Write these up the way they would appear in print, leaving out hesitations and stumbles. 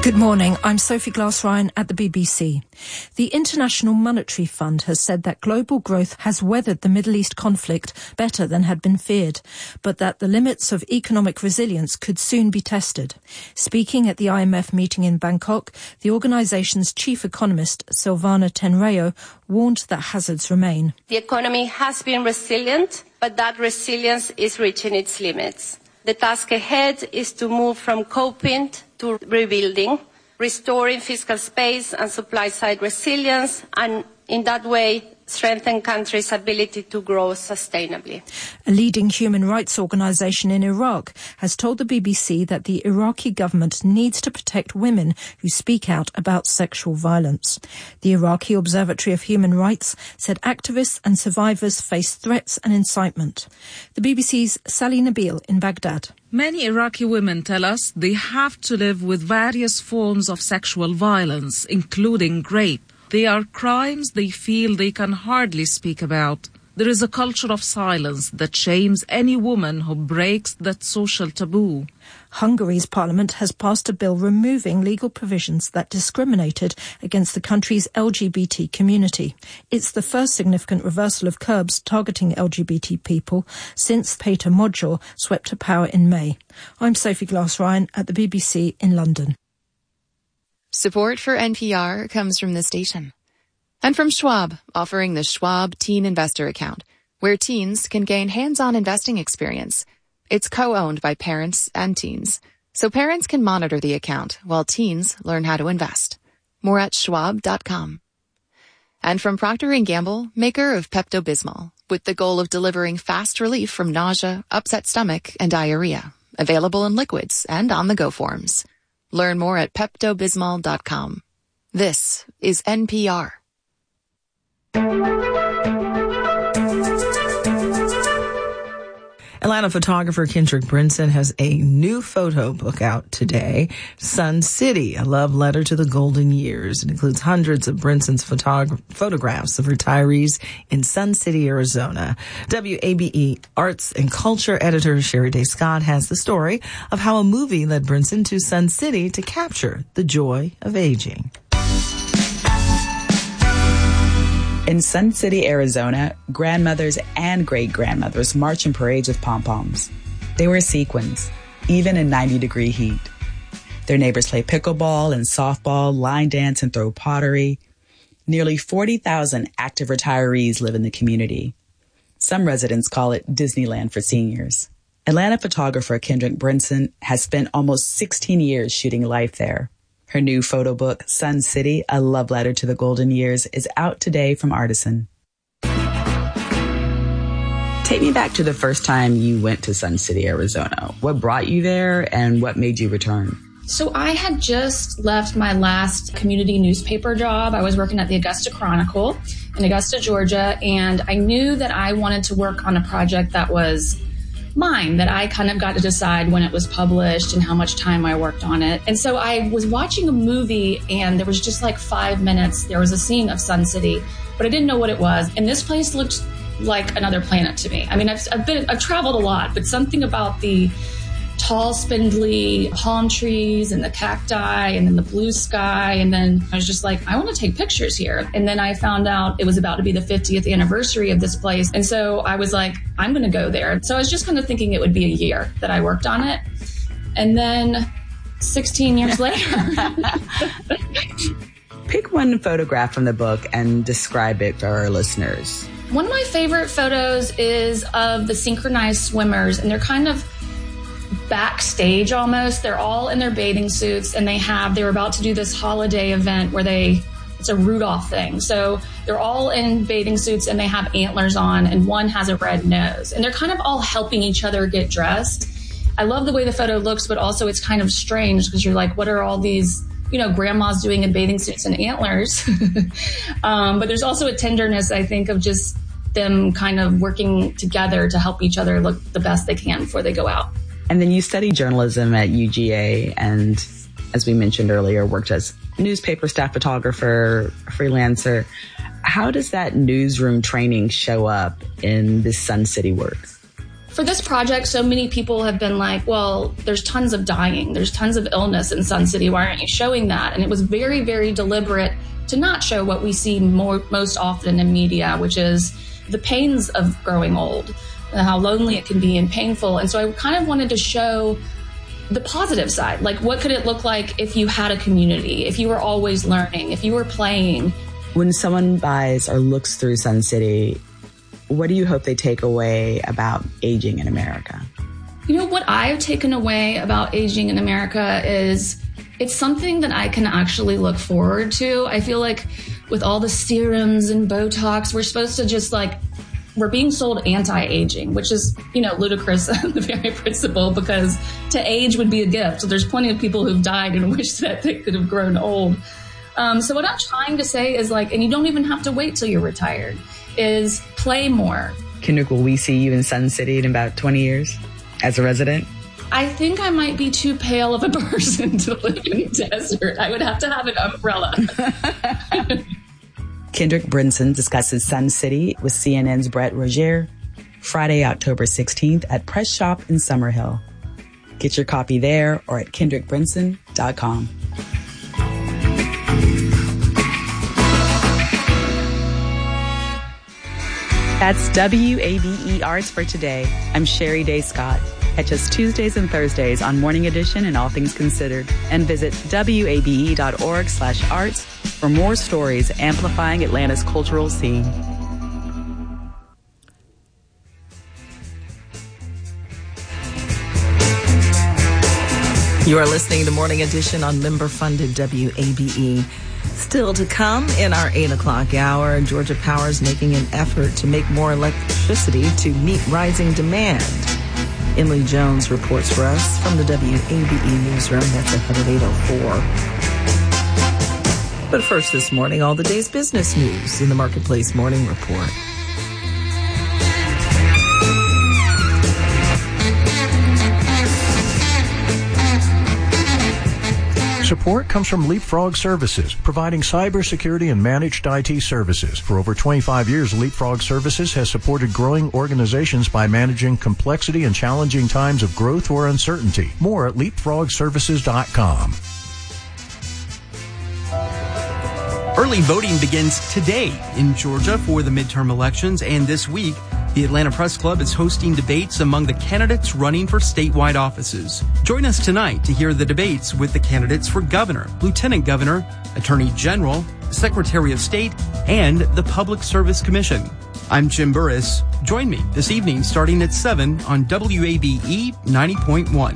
Good morning. I'm Sophie Glass-Ryan at the BBC. The International Monetary Fund has said that global growth has weathered the Middle East conflict better than had been feared, but that the limits of economic resilience could soon be tested. Speaking at the IMF meeting in Bangkok, the organisation's chief economist, Silvana Tenreyro, warned that hazards remain. The economy has been resilient, but that resilience is reaching its limits. The task ahead is to move from coping to rebuilding, restoring fiscal space and supply-side resilience, and in that way strengthen countries' ability to grow sustainably. A leading human rights organisation in Iraq has told the BBC that the Iraqi government needs to protect women who speak out about sexual violence. The Iraqi Observatory of Human Rights said activists and survivors face threats and incitement. The BBC's Sally Nabil in Baghdad. Many Iraqi women tell us they have to live with various forms of sexual violence, including rape. They are crimes they feel they can hardly speak about. There is a culture of silence that shames any woman who breaks that social taboo. Hungary's parliament has passed a bill removing legal provisions that discriminated against the country's LGBT community. It's the first significant reversal of curbs targeting LGBT people since Peter Modjor swept to power in May. I'm Sophie Glass-Ryan at the BBC in London. Support for NPR comes from this station. And from Schwab, offering the Schwab Teen Investor Account, where teens can gain hands-on investing experience. It's co-owned by parents and teens, so parents can monitor the account while teens learn how to invest. More at schwab.com. And from Procter & Gamble, maker of Pepto-Bismol, with the goal of delivering fast relief from nausea, upset stomach, and diarrhea. Available in liquids and on-the-go forms. Learn more at PeptoBismol.com. This is NPR. Atlanta photographer Kendrick Brinson has a new photo book out today, Sun City, a love letter to the golden years. It includes hundreds of Brinson's photographs of retirees in Sun City, Arizona. WABE arts and culture editor Sherry Day Scott has the story of how a movie led Brinson to Sun City to capture the joy of aging. In Sun City, Arizona, grandmothers and great-grandmothers march in parades with pom-poms. They wear sequins, even in 90-degree heat. Their neighbors play pickleball and softball, line dance, and throw pottery. Nearly 40,000 active retirees live in the community. Some residents call it Disneyland for seniors. Atlanta photographer Kendrick Brinson has spent almost 16 years shooting life there. Her new photo book, Sun City, A Love Letter to the Golden Years, is out today from Artisan. Take me back to the first time you went to Sun City, Arizona. What brought you there and what made you return? So I had just left my last community newspaper job. I was working at the Augusta Chronicle in Augusta, Georgia, and I knew that I wanted to work on a project that was mine, that I kind of got to decide when it was published and how much time I worked on it. And so I was watching a movie and there was just like 5 minutes. There was a scene of Sun City, but I didn't know what it was. And this place looked like another planet to me. I mean, I've traveled a lot, but something about the tall, spindly palm trees and the cacti and then the blue sky. And then I was just like, I want to take pictures here. And then I found out it was about to be the 50th anniversary of this place. And so I was like, I'm going to go there. So I was just kind of thinking it would be a year that I worked on it. And then 16 years later. Pick one photograph from the book and describe it for our listeners. One of my favorite photos is of the synchronized swimmers, and they're kind of backstage almost. They're all in their bathing suits, and they're about to do this holiday event where it's a Rudolph thing. So they're all in bathing suits and they have antlers on, and one has a red nose, and they're kind of all helping each other get dressed. I love the way the photo looks, but also it's kind of strange because you're like, what are all these, grandmas doing in bathing suits and antlers? But there's also a tenderness, I think, of just them kind of working together to help each other look the best they can before they go out. And then you studied journalism at UGA and, as we mentioned earlier, worked as newspaper staff photographer, freelancer. How does that newsroom training show up in this Sun City work? For this project, so many people have been like, well, there's tons of dying, there's tons of illness in Sun City. Why aren't you showing that? And it was very, very deliberate to not show what we see most often in media, which is the pains of growing old, and how lonely it can be and painful. And so I kind of wanted to show the positive side. Like, what could it look like if you had a community, if you were always learning, if you were playing? When someone buys or looks through Sun City, what do you hope they take away about aging in America? You know, what I've taken away about aging in America is it's something that I can actually look forward to. I feel like with all the serums and Botox, we're supposed to just we're being sold anti-aging, which is, ludicrous on the very principle, because to age would be a gift. So there's plenty of people who've died and wish that they could have grown old. So what I'm trying to say is and you don't even have to wait till you're retired, is play more. Kendrick, will we see you in Sun City in about 20 years as a resident? I think I might be too pale of a person to live in the desert. I would have to have an umbrella. Kendrick Brinson discusses Sun City with CNN's Brett Roger Friday, October 16th at Press Shop in Summerhill. Get your copy there or at kendrickbrinson.com. That's WABE Arts for today. I'm Sherry Day Scott. Catch us Tuesdays and Thursdays on Morning Edition and All Things Considered. And visit wabe.org/arts for more stories amplifying Atlanta's cultural scene. You are listening to Morning Edition on member-funded WABE. Still to come in our 8 o'clock hour, Georgia Power is making an effort to make more electricity to meet rising demand. Emily Jones reports for us from the WABE newsroom. That's ahead of 8:04. But first this morning, all the day's business news in the Marketplace Morning Report. Support comes from Leapfrog Services, providing cybersecurity and managed IT services. For over 25 years, Leapfrog Services has supported growing organizations by managing complexity and challenging times of growth or uncertainty. More at leapfrogservices.com. Early voting begins today in Georgia for the midterm elections, and this week, the Atlanta Press Club is hosting debates among the candidates running for statewide offices. Join us tonight to hear the debates with the candidates for governor, lieutenant governor, attorney general, secretary of state, and the Public Service Commission. I'm Jim Burris. Join me this evening starting at 7 on WABE 90.1.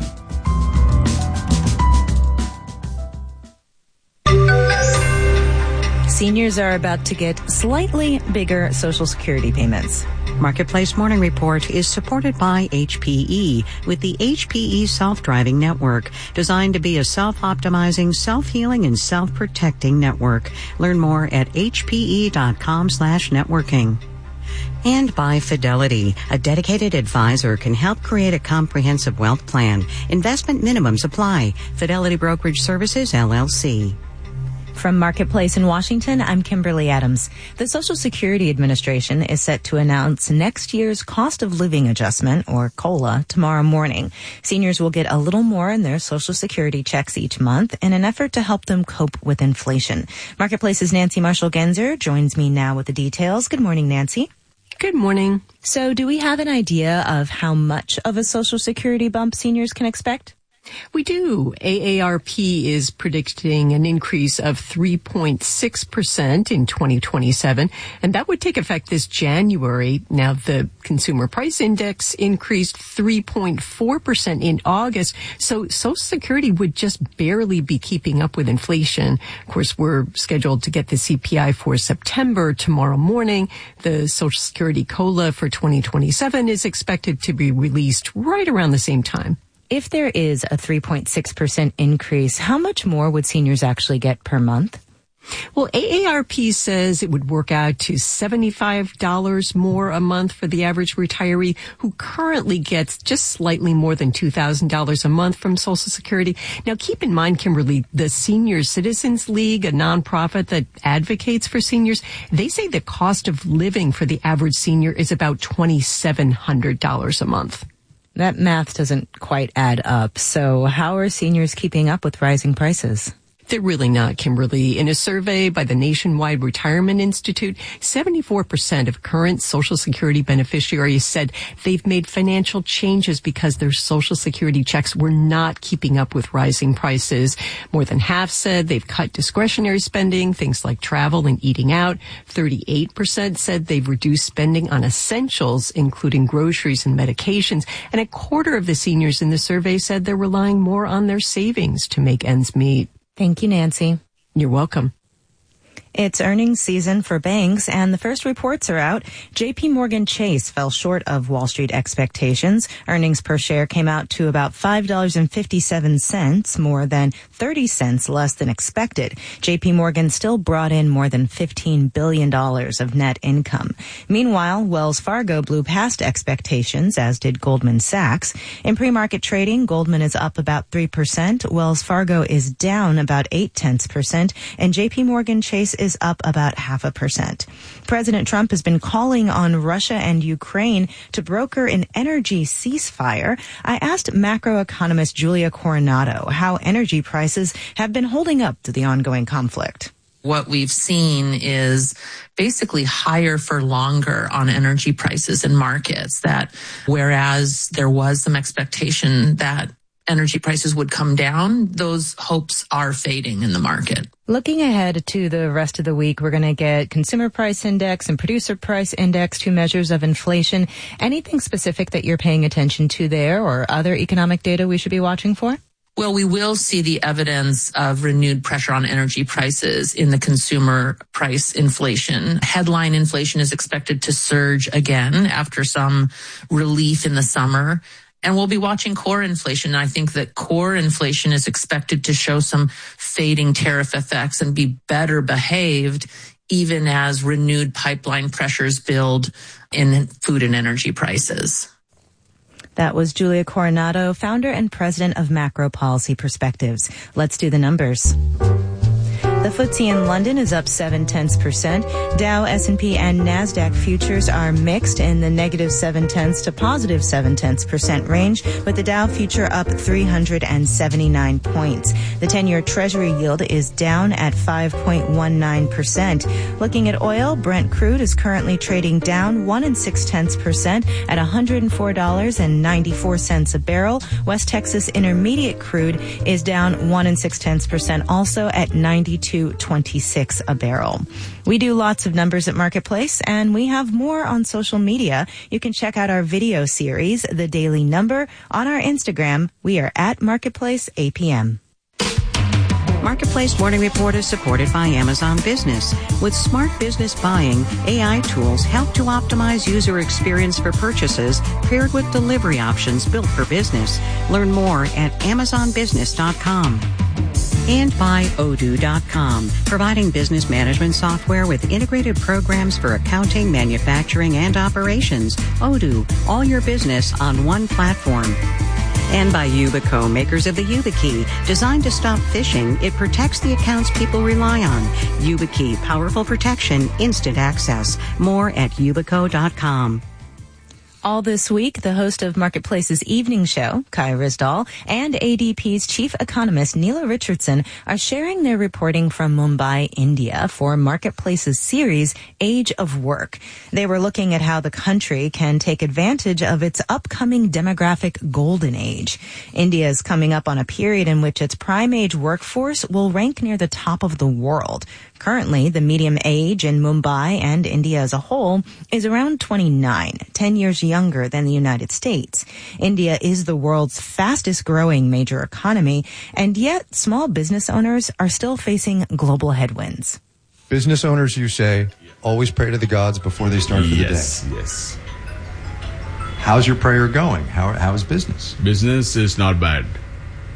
Seniors are about to get slightly bigger Social Security payments. Marketplace Morning Report is supported by HPE with the HPE Self-Driving Network, designed to be a self-optimizing, self-healing, and self-protecting network. Learn more at hpe.com/networking. And by Fidelity, a dedicated advisor can help create a comprehensive wealth plan. Investment minimums apply. Fidelity Brokerage Services, LLC. From Marketplace in Washington, I'm Kimberly Adams. The Social Security Administration is set to announce next year's cost of living adjustment, or COLA, tomorrow morning. Seniors will get a little more in their Social Security checks each month in an effort to help them cope with inflation. Marketplace's Nancy Marshall-Genzer joins me now with the details. Good morning, Nancy. Good morning. So do we have an idea of how much of a Social Security bump seniors can expect? We do. AARP is predicting an increase of 3.6% in 2027, and that would take effect this January. Now, the Consumer Price Index increased 3.4% in August, so Social Security would just barely be keeping up with inflation. Of course, we're scheduled to get the CPI for September tomorrow morning. The Social Security COLA for 2027 is expected to be released right around the same time. If there is a 3.6% increase, how much more would seniors actually get per month? Well, AARP says it would work out to $75 more a month for the average retiree who currently gets just slightly more than $2,000 a month from Social Security. Now, keep in mind, Kimberly, the Senior Citizens League, a nonprofit that advocates for seniors, they say the cost of living for the average senior is about $2,700 a month. That math doesn't quite add up. So how are seniors keeping up with rising prices? They're really not, Kimberly. In a survey by the Nationwide Retirement Institute, 74% of current Social Security beneficiaries said they've made financial changes because their Social Security checks were not keeping up with rising prices. More than half said they've cut discretionary spending, things like travel and eating out. 38% said they've reduced spending on essentials, including groceries and medications. And a quarter of the seniors in the survey said they're relying more on their savings to make ends meet. Thank you, Nancy. You're welcome. It's earnings season for banks, and the first reports are out. JP Morgan Chase fell short of Wall Street expectations. Earnings per share came out to about $5.57, more than 30 cents less than expected. JP Morgan still brought in more than $15 billion of net income. Meanwhile, Wells Fargo blew past expectations, as did Goldman Sachs. In pre-market trading, Goldman is up about 3%, Wells Fargo is down about 0.8%, and JP Morgan Chase is up about 0.5%. President Trump has been calling on Russia and Ukraine to broker an energy ceasefire. I asked macroeconomist Julia Coronado how energy prices have been holding up to the ongoing conflict. What we've seen is basically higher for longer on energy prices in markets, that whereas there was some expectation that energy prices would come down, those hopes are fading in the market. Looking ahead to the rest of the week, we're going to get consumer price index and producer price index, two measures of inflation. Anything specific that you're paying attention to there, or other economic data we should be watching for? Well, we will see the evidence of renewed pressure on energy prices in the consumer price inflation. Headline inflation is expected to surge again after some relief in the summer. And we'll be watching core inflation. I think that core inflation is expected to show some fading tariff effects and be better behaved, even as renewed pipeline pressures build in food and energy prices. That was Julia Coronado, founder and president of Macro Policy Perspectives. Let's do the numbers. The FTSE in London is up 0.7%. Dow, S&P, and NASDAQ futures are mixed in the negative 0.7 to positive 0.7% range, with the Dow future up 379 points. The 10-year Treasury yield is down at 5.19%. Looking at oil, Brent crude is currently trading down 1.6% at $104.94 a barrel. West Texas Intermediate crude is down 1.6% also at $92.26 a barrel. We do lots of numbers at Marketplace, and we have more on social media. You can check out our video series, The Daily Number, on our Instagram. We are at Marketplace APM. Marketplace Morning Report is supported by Amazon Business. With smart business buying, AI tools help to optimize user experience for purchases paired with delivery options built for business. Learn more at AmazonBusiness.com. And by Odoo.com, providing business management software with integrated programs for accounting, manufacturing, and operations. Odoo, all your business on one platform. And by Yubico, makers of the YubiKey. Designed to stop phishing, it protects the accounts people rely on. YubiKey, powerful protection, instant access. More at Yubico.com. All this week, the host of Marketplace's evening show, Kai Risdal, and ADP's chief economist, Neela Richardson, are sharing their reporting from Mumbai, India, for Marketplace's series, Age of Work. They were looking at how the country can take advantage of its upcoming demographic golden age. India is coming up on a period in which its prime age workforce will rank near the top of the world. Currently, the median age in Mumbai and India as a whole is around 29, 10 years younger than the United States. India is the world's fastest growing major economy, and yet small business owners are still facing global headwinds. Business owners, you say, always pray to the gods before they start for the day. Yes. How's your prayer going? How is business? Business is not bad.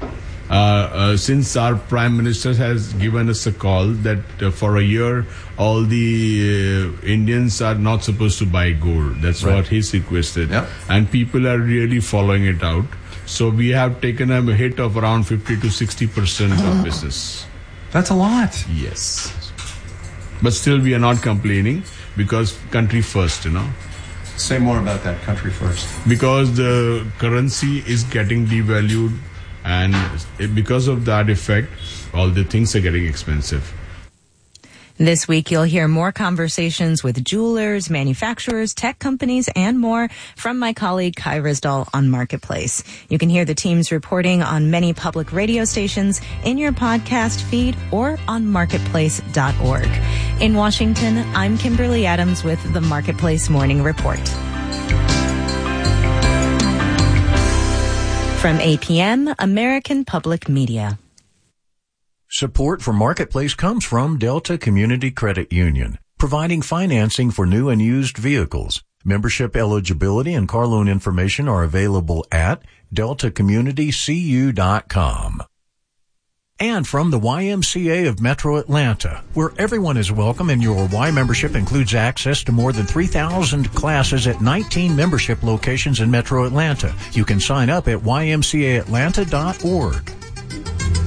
since our Prime Minister has given us a call that for a year, all the Indians are not supposed to buy gold. That's what he's requested. Yep. And people are really following it out. So we have taken a hit of around 50 to 60% of business. That's a lot. Yes. But still we are not complaining because country first, Say more about that, country first. Because the currency is getting devalued, and because of that effect, all the things are getting expensive. This week, you'll hear more conversations with jewelers, manufacturers, tech companies, and more from my colleague Kai Risdal on Marketplace. You can hear the team's reporting on many public radio stations, in your podcast feed, or on marketplace.org. In Washington, I'm Kimberly Adams with the Marketplace Morning Report. From APM, American Public Media. Support for Marketplace comes from Delta Community Credit Union, providing financing for new and used vehicles. Membership eligibility and car loan information are available at deltacommunitycu.com. And from the YMCA of Metro Atlanta, where everyone is welcome and your Y membership includes access to more than 3,000 classes at 19 membership locations in Metro Atlanta. You can sign up at ymcaatlanta.org.